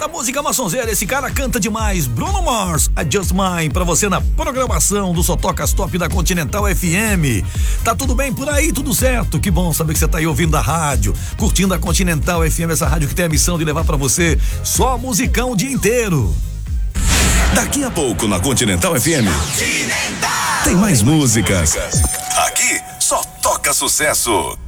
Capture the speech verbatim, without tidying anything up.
Essa música é uma sonzeira, esse cara canta demais. Bruno Mars, Adjust Mine, pra você na programação do Só Toca as Top da Continental F M. Tá tudo bem por aí, tudo certo? Que bom saber que você tá aí ouvindo a rádio, curtindo a Continental F M, essa rádio que tem a missão de levar pra você só musicão o dia inteiro. Daqui a pouco na Continental F M Continental. tem mais músicas. Aqui só toca sucesso.